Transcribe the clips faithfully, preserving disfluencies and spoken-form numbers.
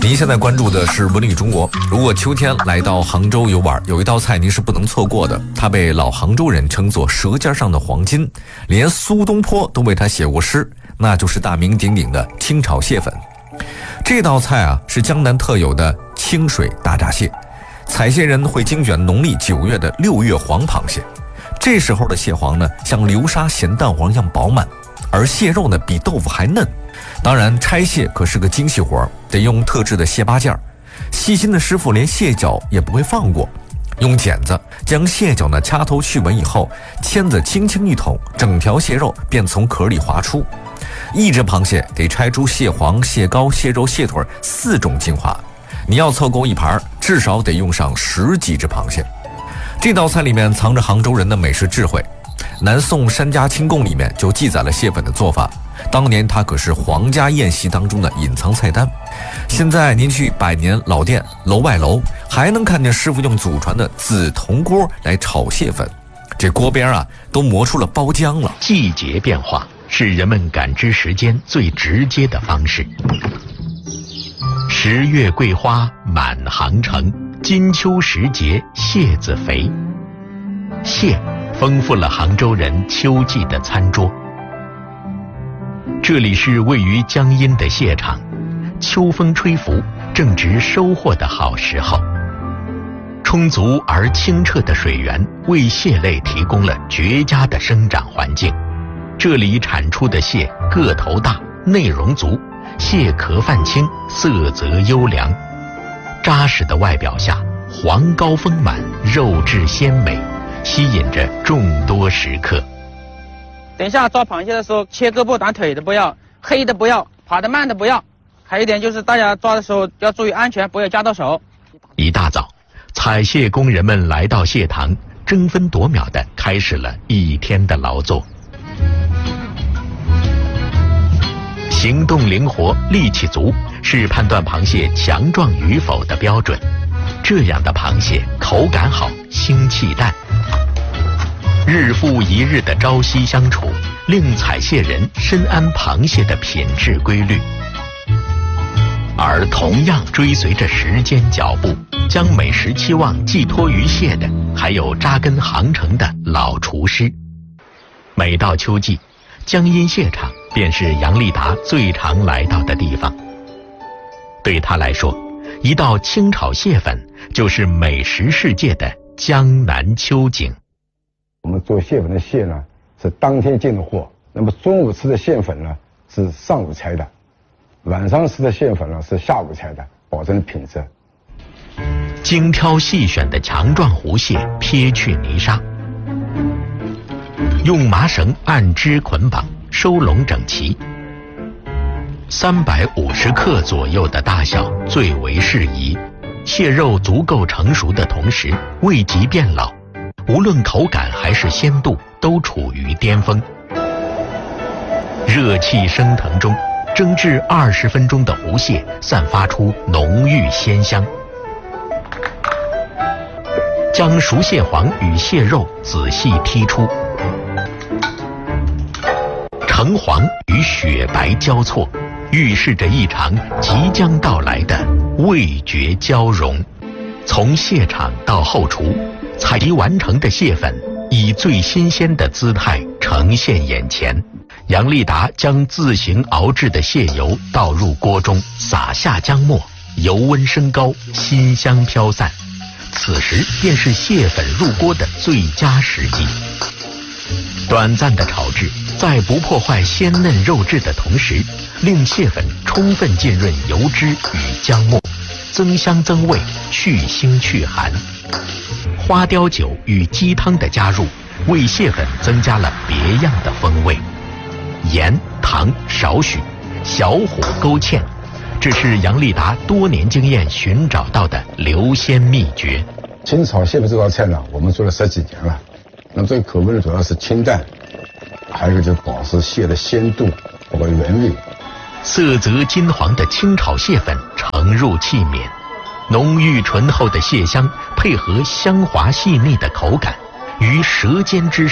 您现在关注的是文旅中国。如果秋天来到杭州游玩，有一道菜您是不能错过的，它被老杭州人称作舌尖上的黄金，连苏东坡都为它写过诗，那就是大名鼎鼎的清炒蟹粉。这道菜啊是江南特有的清水大闸蟹，采蟹人会精选农历九月的六月黄螃蟹，这时候的蟹黄呢像流沙咸蛋黄一样饱满，而蟹肉呢比豆腐还嫩。当然拆蟹可是个精细活，得用特制的蟹八件，细心的师傅连蟹脚也不会放过，用剪子将蟹脚呢掐头去尾以后，签子轻轻一捅，整条蟹肉便从壳里滑出。一只螃蟹得拆出蟹黄、蟹膏、蟹肉、蟹腿四种精华，你要凑够一盘，至少得用上十几只螃蟹。这道菜里面藏着杭州人的美食智慧，南宋《山家清供》里面就记载了蟹粉的做法，当年它可是皇家宴席当中的隐藏菜单。现在您去百年老店楼外楼，还能看见师傅用祖传的紫铜锅来炒蟹粉，这锅边啊都磨出了包浆了。 季节变化是人们感知时间最直接的方式。十月桂花满杭城，金秋时节蟹子肥。蟹丰富了杭州人秋季的餐桌。这里是位于江阴的蟹场，秋风吹拂，正值收获的好时候。充足而清澈的水源为蟹类提供了绝佳的生长环境。这里产出的蟹个头大，内容足，蟹壳泛青，色泽优良。扎实的外表下，黄膏丰满，肉质鲜美，吸引着众多食客。 等一下抓螃蟹的时候，切胳膊短腿的不要，黑的不要，跑得慢的不要。还有一点就是大家抓的时候要注意安全，不要夹到手。 一大早，采蟹工人们来到蟹塘，争分夺秒地开始了一天的劳作。行动灵活，力气足，是判断螃蟹强壮与否的标准。这样的螃蟹口感好，腥气淡。日复一日的朝夕相处，令采蟹人深谙螃蟹的品质规律。而同样追随着时间脚步，将美食期望寄托于蟹的，还有扎根杭城的老厨师。每到秋季，江阴蟹场便是杨立达最常来到的地方。对他来说，一道清炒蟹粉就是美食世界的江南秋景。 我们做蟹粉的蟹呢是当天进的货，那么中午吃的蟹粉呢是上午采的，晚上吃的蟹粉呢是下午采的，保证品质。 精挑细选的强壮湖蟹撇去泥沙，用麻绳按枝捆绑，收拢整齐。三百五十克左右的大小最为适宜，蟹肉足够成熟的同时未及变老，无论口感还是鲜度都处于巅峰。热气升腾中，蒸制二十分钟的湖蟹散发出浓郁鲜香。将熟蟹黄与蟹肉仔细剔出，橙黄与雪白交错，预示着一场即将到来的味觉交融。从蟹场到后厨，采集完成的蟹粉以最新鲜的姿态呈现眼前。杨立达将自行熬制的蟹油倒入锅中，撒下姜末，油温升高，馨香飘散。此时便是蟹粉入锅的最佳时机。短暂的炒制，在不破坏鲜嫩肉质的同时，令蟹粉充分浸润油脂与姜末，增香增味，去腥去寒。花雕酒与鸡汤的加入，为蟹粉增加了别样的风味。盐、糖少许，小火勾芡，这是杨立达多年经验寻找到的留鲜秘诀。 清炒蟹粉这道菜呢，我们做了十几年了。那么这个口味呢，主要是清淡，还有一个就是保持蟹的鲜度，包括原味。 色泽金黄的清炒蟹粉盛入器皿，浓郁醇厚的蟹香配合香滑细腻的口感，于舌尖之上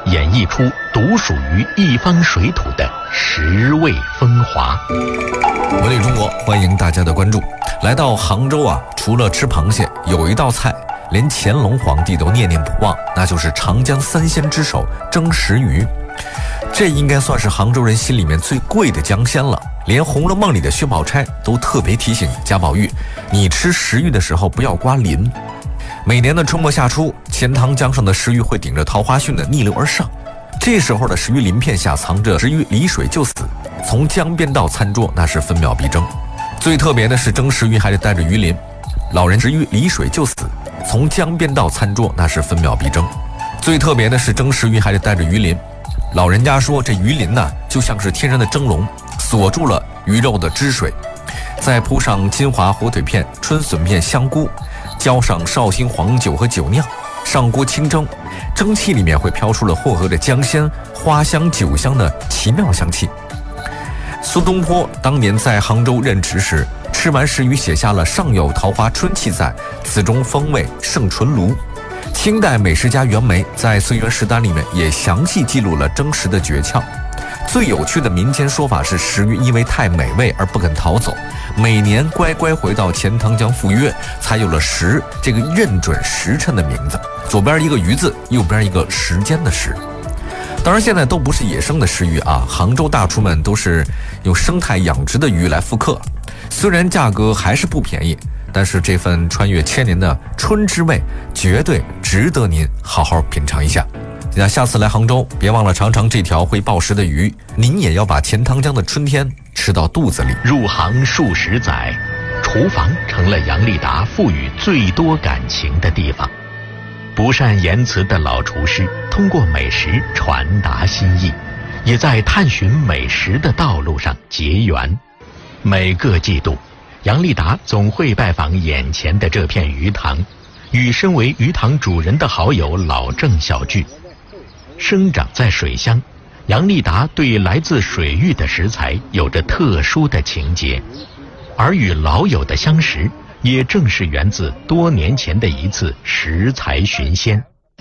演绎出独属于一方水土的食味风华。 文旅中国，欢迎大家的关注。来到杭州啊，除了吃螃蟹，有一道菜连乾隆皇帝都念念不忘，那就是长江三鲜之首蒸石鱼。这应该算是杭州人心里面最贵的江鲜了，连《红楼梦》里的薛宝钗都特别提醒贾宝玉，你吃石鱼的时候不要刮鳞。每年的春末夏初，钱塘江上的石鱼会顶着桃花汛的逆流而上，这时候的石鱼鳞片下藏着石鱼离水就死，从江边到餐桌那是分秒必争。最特别的是蒸石鱼还得带着鱼鳞，老人石鱼离水就死，从江边到餐桌那是分秒必争。最特别的是蒸石鱼还得带着鱼鳞，老人家说这鱼鳞呢就像是天然的蒸笼，锁住了鱼肉的汁水，再铺上金华火腿片、春笋片、香菇，浇上绍兴黄酒和酒酿，上锅清蒸，蒸汽里面会飘出了混合着姜鲜、花香、酒香的奇妙香气。苏东坡当年在杭州任职时，吃完石鱼写下了“上有桃花春气在，此中风味胜醇炉”。清代美食家袁枚在《岁月食单》里面也详细记录了蒸食的诀窍。最有趣的民间说法是，石鱼因为太美味而不肯逃走，每年乖乖回到钱塘江赴约，才有了石这个认准时辰的名字，左边一个鱼字，右边一个时间的时。当然现在都不是野生的石鱼啊，杭州大厨们都是用生态养殖的鱼来复刻，虽然价格还是不便宜，但是这份穿越千年的春之味绝对值得您好好品尝一下。那下次来杭州，别忘了尝尝这条会报时的鱼，您也要把钱塘江的春天吃到肚子里。 入行数十载，厨房成了杨立达赋予最多感情的地方。不善言辞的老厨师通过美食传达心意，也在探寻美食的道路上结缘。每个季度，杨立达总会拜访眼前的这片鱼塘，与身为鱼塘主人的好友老郑小聚。生长在水乡，杨立达对来自水域的食材有着特殊的情结，而与老友的相识也正是源自多年前的一次食材寻鲜。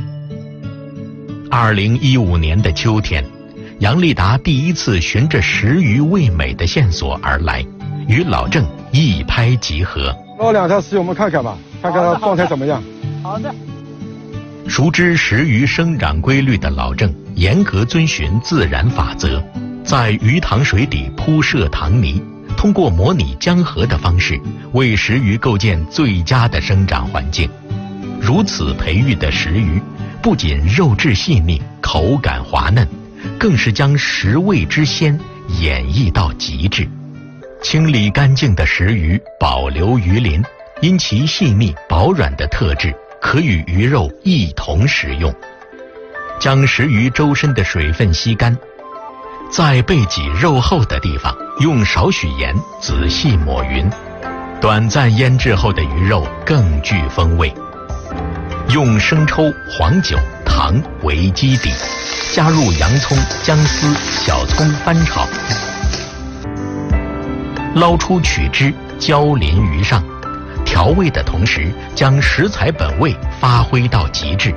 二零一五年的秋天，杨立达第一次循着石鱼味美的线索而来，与老郑一拍即合。 捞两条石鱼我们看看吧，看看它状态怎么样。 好的。 熟知石鱼生长规律的老郑严格遵循自然法则，在鱼塘水底铺设塘泥，通过模拟江河的方式为石鱼构建最佳的生长环境。如此培育的石鱼不仅肉质细腻，口感滑嫩，更是将食味之鲜演绎到极致。清理干净的石鱼保留鱼鳞，因其细腻薄软的特质，可与鱼肉一同食用。将石鱼周身的水分吸干，在背脊肉厚的地方用少许盐仔细抹匀，短暂腌制后的鱼肉更具风味。用生抽、黄酒、糖为基底，加入洋葱、姜丝、小葱翻炒，捞出取汁，浇淋鱼上，调味的同时将食材本味发挥到极致。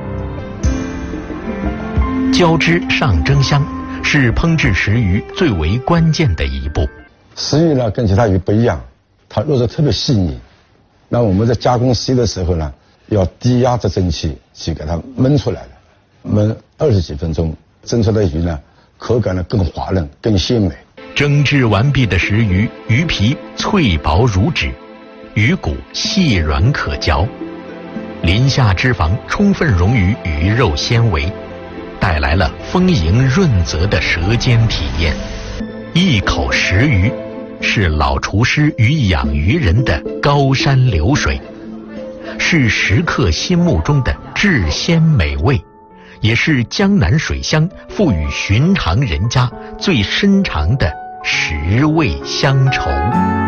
浇汁上蒸香是烹制石鱼最为关键的一步。 石鱼呢跟其他鱼不一样，它肉质特别细腻。那我们在加工石鱼的时候呢，要低压着蒸汽去给它焖出来的，焖二十几分钟，蒸出来的鱼呢口感呢更滑嫩、更鲜美。 蒸制完毕的石鱼，鱼皮脆薄如纸，鱼骨细软可嚼，鳞下脂肪充分溶于鱼肉纤维，带来了丰盈润泽的舌尖体验。一口石鱼是老厨师与养鱼人的高山流水，是食客心目中的至鲜美味，也是江南水乡赋予寻常人家最深长的食味乡愁。